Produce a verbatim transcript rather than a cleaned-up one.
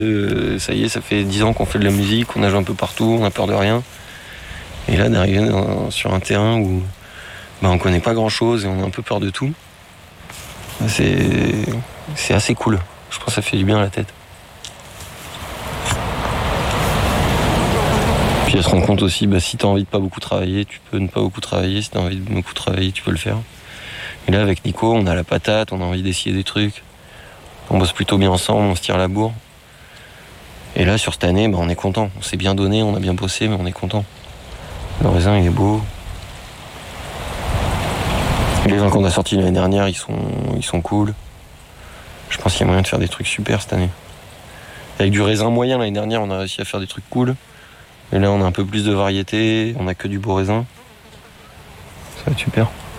Euh, ça y est, ça fait dix ans qu'on fait de la musique, on a joué un peu partout, on a peur de rien. Et là, d'arriver dans, sur un terrain où bah, on connaît pas grand-chose et on a un peu peur de tout, c'est, c'est assez cool. Je pense que ça fait du bien à la tête. Puis elle se rend compte aussi, bah, si tu as envie de pas beaucoup travailler, tu peux ne pas beaucoup travailler. Si tu as envie de beaucoup travailler, tu peux le faire. Et là, avec Nico, on a la patate, on a envie d'essayer des trucs. On bosse plutôt bien ensemble, on se tire la bourre. Et là, sur cette année, bah, on est content. On s'est bien donné, on a bien bossé, mais on est content. Le raisin, il est beau. Les vins qu'on a sortis l'année dernière, ils sont, ils sont cool. Je pense qu'il y a moyen de faire des trucs super cette année. Avec du raisin moyen, l'année dernière, on a réussi à faire des trucs cool. Et là, on a un peu plus de variété, on a que du beau raisin. Ça va être super.